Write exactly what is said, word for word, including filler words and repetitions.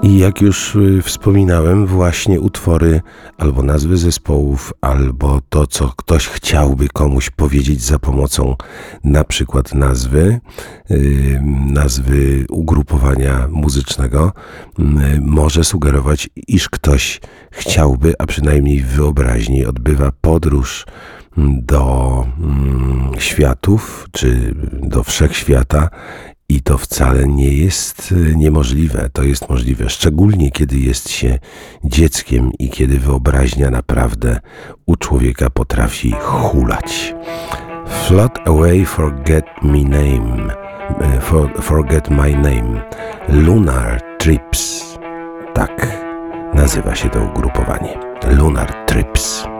I jak już wspominałem, właśnie utwory albo nazwy zespołów, albo to, co ktoś chciałby komuś powiedzieć za pomocą na przykład nazwy, yy, nazwy ugrupowania muzycznego, yy, może sugerować, iż ktoś chciałby, a przynajmniej w wyobraźni odbywa podróż do yy, światów, czy do wszechświata. I to wcale nie jest niemożliwe, to jest możliwe, szczególnie kiedy jest się dzieckiem i kiedy wyobraźnia naprawdę u człowieka potrafi hulać. Float away, forget me name, for, forget my name, Lunar Trips, tak nazywa się to ugrupowanie, Lunar Trips.